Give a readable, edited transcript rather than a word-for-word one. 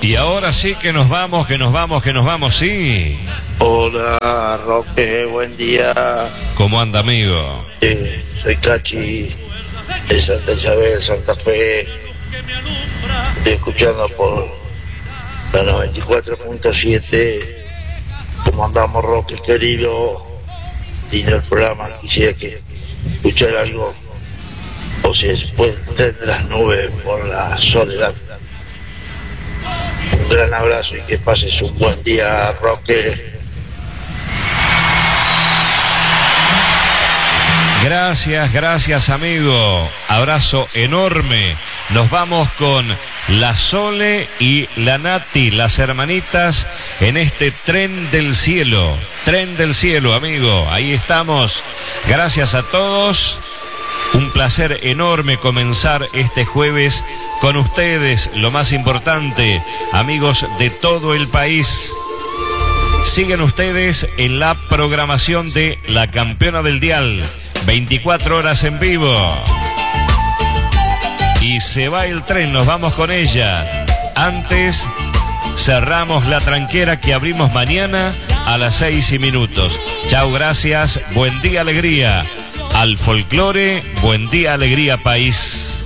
Y ahora sí que nos vamos, sí. Hola, Roque, buen día. ¿Cómo anda, amigo? Soy Cachi, de Santa Isabel, Santa Fe. Estoy escuchando por la 94.7. ¿Cómo andamos, Roque, querido? Lindo el programa, quisiera que escuchar algo, o si después de las nubes por la soledad. Un gran abrazo y que pases un buen día, Roque. Gracias, amigo. Abrazo enorme. Nos vamos con la Sole y la Nati, las hermanitas, en este tren del cielo. Tren del cielo, amigo. Ahí estamos. Gracias a todos. Un placer enorme comenzar este jueves con ustedes, lo más importante, amigos de todo el país. Siguen ustedes en la programación de La Campeona del Dial, 24 horas en vivo. Y se va el tren, nos vamos con ella. Antes, cerramos la tranquera que abrimos mañana a las 6:00. Chau, gracias, buen día, alegría. Al folclore, buen día, alegría, país.